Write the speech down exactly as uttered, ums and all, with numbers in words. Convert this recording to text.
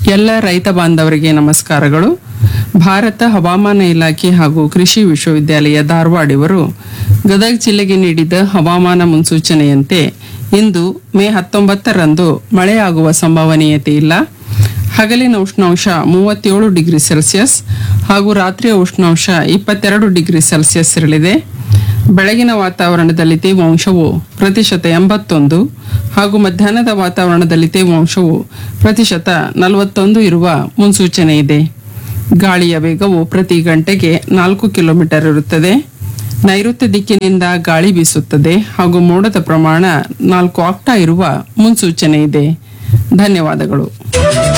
ಎಲ್ಲ ರೈತ ಬಾಂಧವರಿಗೆ ನಮಸ್ಕಾರಗಳು. ಭಾರತ ಹವಾಮಾನ ಇಲಾಖೆ ಹಾಗೂ ಕೃಷಿ ವಿಶ್ವವಿದ್ಯಾಲಯ ಧಾರವಾಡ ಇವರು ಗದಗ ಜಿಲ್ಲೆಗೆ ನೀಡಿದ ಹವಾಮಾನ ಮುನ್ಸೂಚನೆಯಂತೆ ಇಂದು ಮೇ ಹತ್ತೊಂಬತ್ತರಂದು ಮಳೆಯಾಗುವ ಸಂಭವನೀಯತೆ ಇಲ್ಲ. ಹಗಲಿನ ಉಷ್ಣಾಂಶ ಮೂವತ್ತೇಳು ಡಿಗ್ರಿ ಸೆಲ್ಸಿಯಸ್ ಹಾಗೂ ರಾತ್ರಿಯ ಉಷ್ಣಾಂಶ ಇಪ್ಪತ್ತೆರಡು ಡಿಗ್ರಿ ಸೆಲ್ಸಿಯಸ್ ಇರಲಿದೆ. ಬೆಳಗಿನ ವಾತಾವರಣದಲ್ಲಿ ತೇವಾಂಶವು ಪ್ರತಿಶತ ಎಂಬತ್ತೊಂದು ಹಾಗೂ ಮಧ್ಯಾಹ್ನದ ವಾತಾವರಣದಲ್ಲಿ ತೇವಾಂಶವು ಪ್ರತಿಶತ ನಲವತ್ತೊಂದು ಇರುವ ಮುನ್ಸೂಚನೆ ಇದೆ. ಗಾಳಿಯ ವೇಗವು ಪ್ರತಿ ಗಂಟೆಗೆ ನಾಲ್ಕು ಕಿಲೋಮೀಟರ್ ಇರುತ್ತದೆ. ನೈಋತ್ಯ ದಿಕ್ಕಿನಿಂದ ಗಾಳಿ ಬೀಸುತ್ತದೆ ಹಾಗೂ ಮೋಡದ ಪ್ರಮಾಣ ನಾಲ್ಕು ಆಕ್ಟಾ ಇರುವ ಮುನ್ಸೂಚನೆ ಇದೆ. ಧನ್ಯವಾದಗಳು.